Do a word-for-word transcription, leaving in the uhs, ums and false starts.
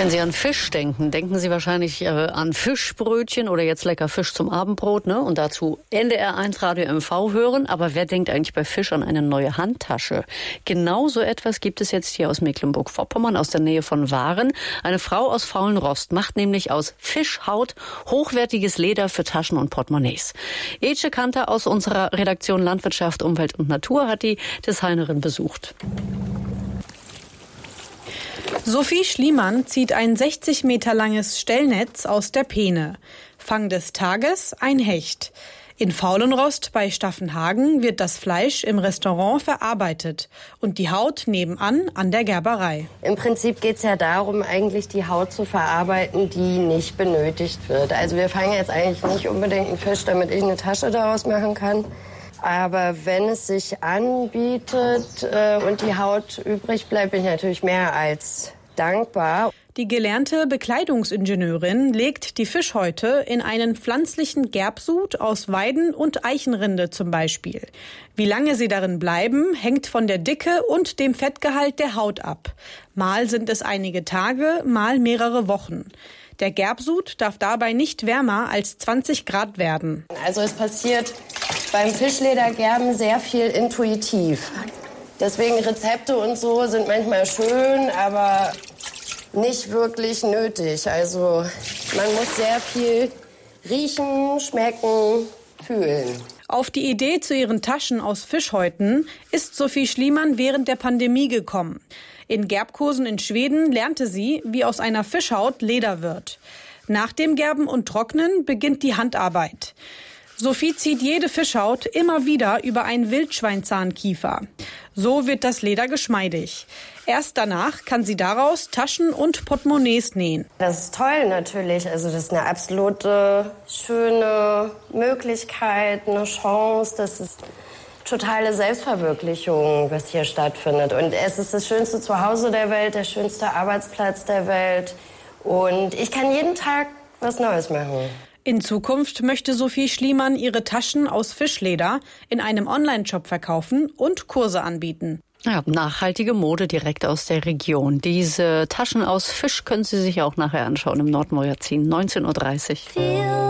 Wenn Sie an Fisch denken, denken Sie wahrscheinlich äh, an Fischbrötchen oder jetzt lecker Fisch zum Abendbrot, ne? Und dazu N D R eins Radio M V hören. Aber wer denkt eigentlich bei Fisch an eine neue Handtasche? Genau so etwas gibt es jetzt hier aus Mecklenburg-Vorpommern, aus der Nähe von Waren. Eine Frau aus Faulenrost macht nämlich aus Fischhaut hochwertiges Leder für Taschen und Portemonnaies. Ece Kanter aus unserer Redaktion Landwirtschaft, Umwelt und Natur hat die Designerin besucht. Sophie Schliemann zieht ein sechzig Meter langes Stellnetz aus der Peene. Fang des Tages ein Hecht. In Faulenrost bei Staffenhagen wird das Fleisch im Restaurant verarbeitet und die Haut nebenan an der Gerberei. Im Prinzip geht es ja darum, eigentlich die Haut zu verarbeiten, die nicht benötigt wird. Also wir fangen jetzt eigentlich nicht unbedingt einen Fisch, damit ich eine Tasche daraus machen kann. Aber wenn es sich anbietet äh, und die Haut übrig bleibt, bin ich natürlich mehr als dankbar. Die gelernte Bekleidungsingenieurin legt die Fischhäute in einen pflanzlichen Gerbsud aus Weiden- und Eichenrinde zum Beispiel. Wie lange sie darin bleiben, hängt von der Dicke und dem Fettgehalt der Haut ab. Mal sind es einige Tage, mal mehrere Wochen. Der Gerbsud darf dabei nicht wärmer als zwanzig Grad werden. Also es passiert beim Fischledergerben sehr viel intuitiv. Deswegen Rezepte und so sind manchmal schön, aber nicht wirklich nötig. Also man muss sehr viel riechen, schmecken, fühlen. Auf die Idee zu ihren Taschen aus Fischhäuten ist Sophie Schliemann während der Pandemie gekommen. In Gerbkursen in Schweden lernte sie, wie aus einer Fischhaut Leder wird. Nach dem Gerben und Trocknen beginnt die Handarbeit. Sophie zieht jede Fischhaut immer wieder über einen Wildschweinzahnkiefer. So wird das Leder geschmeidig. Erst danach kann sie daraus Taschen und Portemonnaies nähen. Das ist toll natürlich. Also das ist eine absolute schöne Möglichkeit, eine Chance. Das ist totale Selbstverwirklichung, was hier stattfindet. Und es ist das schönste Zuhause der Welt, der schönste Arbeitsplatz der Welt. Und ich kann jeden Tag was Neues machen. In Zukunft möchte Sophie Schliemann ihre Taschen aus Fischleder in einem Online-Shop verkaufen und Kurse anbieten. Ja, nachhaltige Mode direkt aus der Region. Diese Taschen aus Fisch können Sie sich auch nachher anschauen im Nordmagazin, neunzehn Uhr dreißig.